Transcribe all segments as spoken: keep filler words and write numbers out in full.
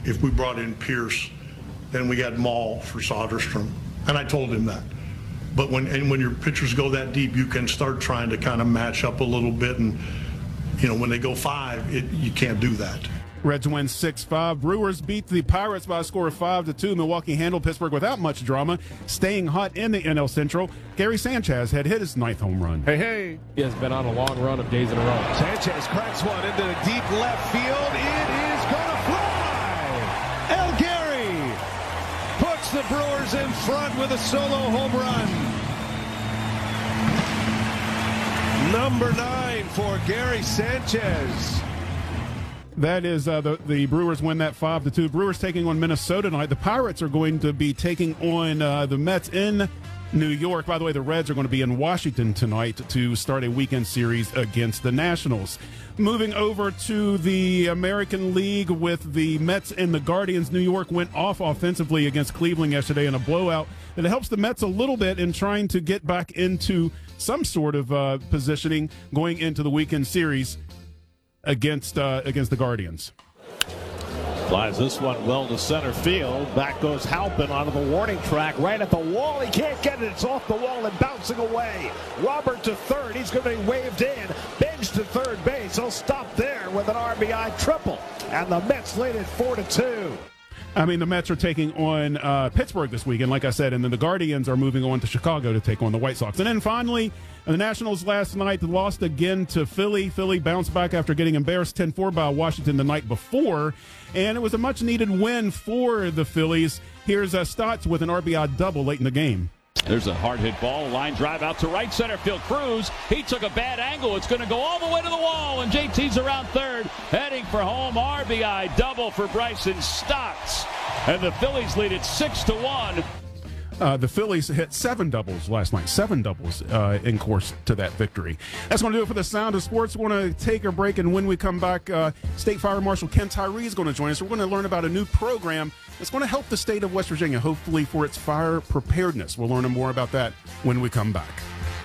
if we brought in Pierce, then we had Maul for Soderstrom. And I told him that. But when and when your pitchers go that deep, you can start trying to kind of match up a little bit. And, you know, when they go five, it, you can't do that. Reds win six five. Brewers beat the Pirates by a score of five to two. Milwaukee handled Pittsburgh without much drama, staying hot in the N L Central. Gary Sanchez had hit his ninth home run. Hey, hey. He has been on a long run of days in a row. Sanchez cracks one into the deep left field. It is going to fly. El Gary puts the Brewers in front with a solo home run. Number nine for Gary Sanchez. That is uh, the the Brewers win that five to two. Brewers taking on Minnesota tonight. The Pirates are going to be taking on uh, the Mets in New York. By the way, the Reds are going to be in Washington tonight to start a weekend series against the Nationals. Moving over to the American League with the Mets and the Guardians. New York went off offensively against Cleveland yesterday in a blowout. It helps the Mets a little bit in trying to get back into some sort of uh, positioning going into the weekend series against uh, against the Guardians. Flies this one well to center field. Back goes Halpin onto the warning track, right at the wall. He can't get it. It's off the wall and bouncing away. Robert to third. He's going to be waved in. Bench to third base. He'll stop there with an R B I triple. And the Mets lead it four to two. I mean, the Mets are taking on uh, Pittsburgh this weekend, like I said, and then the Guardians are moving on to Chicago to take on the White Sox. And then finally, the Nationals last night lost again to Philly. Philly bounced back after getting embarrassed ten four by Washington the night before, and it was a much-needed win for the Phillies. Here's uh, Stotts with an R B I double late in the game. There's a hard hit ball, line drive out to right center field. Cruz, he took a bad angle. It's going to go all the way to the wall, and J T's around third, heading for home. R B I double for Bryson Stotts, and the Phillies lead it six to one. Uh, the Phillies hit seven doubles last night, seven doubles uh, in course to that victory. That's going to do it for the Sound of Sports. We're going to take a break, and when we come back, uh, State Fire Marshal Ken Tyree is going to join us. We're going to learn about a new program that's going to help the state of West Virginia, hopefully for its fire preparedness. We'll learn more about that when we come back.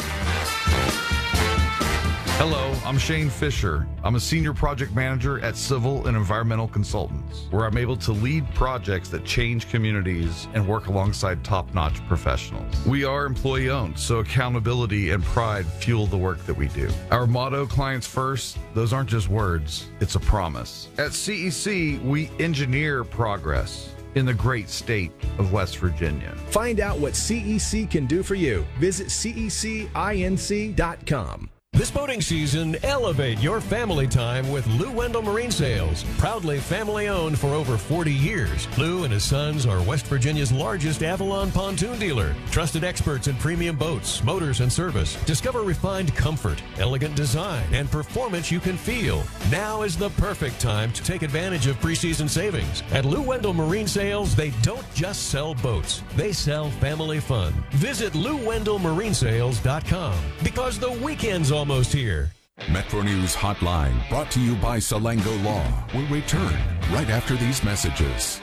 Hello, I'm Shane Fisher. I'm a senior project manager at Civil and Environmental Consultants, where I'm able to lead projects that change communities and work alongside top-notch professionals. We are employee-owned, so accountability and pride fuel the work that we do. Our motto, clients first, those aren't just words, it's a promise. At C E C, we engineer progress in the great state of West Virginia. Find out what C E C can do for you. Visit C E C inc dot com. This boating season, elevate your family time with Lou Wendell Marine Sales. Proudly family-owned for over forty years, Lou and his sons are West Virginia's largest Avalon pontoon dealer. Trusted experts in premium boats, motors, and service. Discover refined comfort, elegant design, and performance you can feel. Now is the perfect time to take advantage of preseason savings. At Lou Wendell Marine Sales, they don't just sell boats. They sell family fun. Visit Lou Wendell Marine Sales dot com because the weekend's almost almost here. Metro News Hotline, brought to you by Salango Law, will return right after these messages.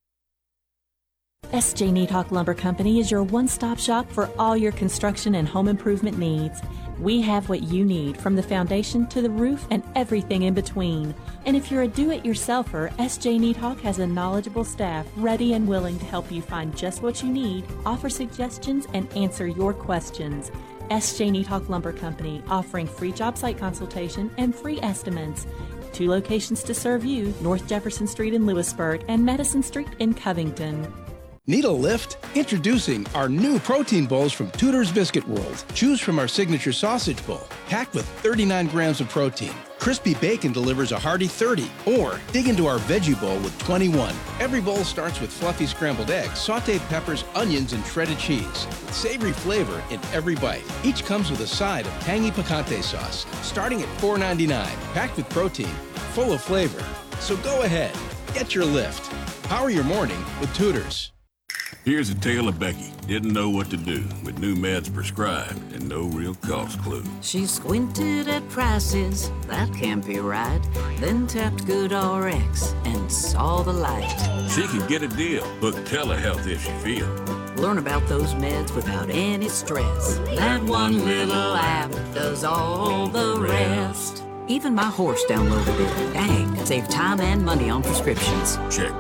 S J Needhawk Lumber Company is your one-stop shop for all your construction and home improvement needs. We have what you need, from the foundation to the roof and everything in between. And if you're a do-it-yourselfer, S J Needhawk has a knowledgeable staff ready and willing to help you find just what you need, offer suggestions, and answer your questions. S J Needhawk Lumber Company, offering free job site consultation and free estimates. Two locations to serve you, North Jefferson Street in Lewisburg and Madison Street in Covington. Need a lift? Introducing our new protein bowls from Tudor's Biscuit World. Choose from our signature sausage bowl, packed with thirty-nine grams of protein. Crispy bacon delivers a hearty thirty. Or dig into our veggie bowl with twenty-one. Every bowl starts with fluffy scrambled eggs, sauteed peppers, onions, and shredded cheese. With savory flavor in every bite. Each comes with a side of tangy picante sauce, starting at four ninety-nine. Packed with protein, full of flavor. So go ahead, get your lift. Power your morning with Tudor's. Here's a tale of Becky. Didn't know what to do with new meds prescribed and no real cost clue. She squinted at prices, that can't be right. Then tapped GoodRx and saw the light. She could get a deal. Book telehealth if she feels. Learn about those meds without any stress. That one little app does all the rest. Even my horse downloaded it. Dang, save time and money on prescriptions. Check